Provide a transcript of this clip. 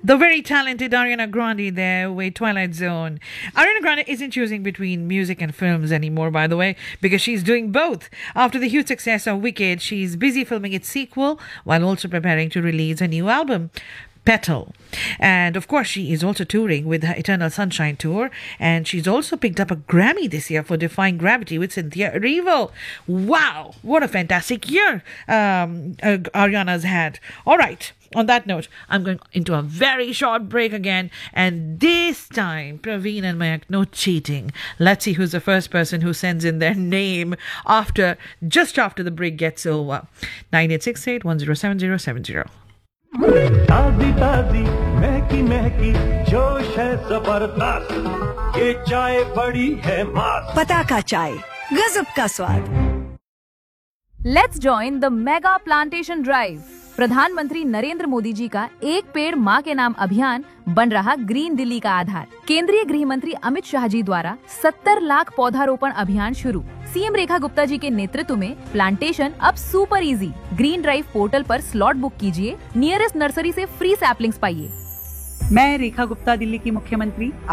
The very talented Ariana Grande there with Twilight Zone. Ariana Grande isn't choosing between music and films anymore, by the way, because she's doing both. After the huge success of Wicked, she's busy filming its sequel while also preparing to release a new album. Petal. And of course, she is also touring with her Eternal Sunshine tour, and she's also picked up a Grammy this year for Defying Gravity with Cynthia Erivo. Wow, what a fantastic year Ariana's had. All right. On that note, I'm going into a very short break again, and this time, Praveen and Mayak, no cheating. Let's see who's the first person who sends in their name just after the break gets over. 9868107070. ताजी ताजी महकी महकी जोश है जबरदस्त ये चाय बड़ी है मस्त पताका चाय गजब का स्वाद. Let's join the mega plantation drive. प्रधानमंत्री नरेंद्र मोदी जी का एक पेड़ माँ के नाम अभियान बन रहा ग्रीन दिल्ली का आधार. केंद्रीय गृह मंत्री अमित शाह जी द्वारा 70 लाख पौधारोपण अभियान शुरू. सीएम रेखा गुप्ता जी के नेतृत्व में प्लांटेशन अब super easy. Green drive portal पर स्लॉट बुक कीजिए, नियरेस्ट नर्सरी से फ्री सैपलिंग्स पाइए. मैं रेखा गुप्ता, दिल्ली की मुख्यमंत्री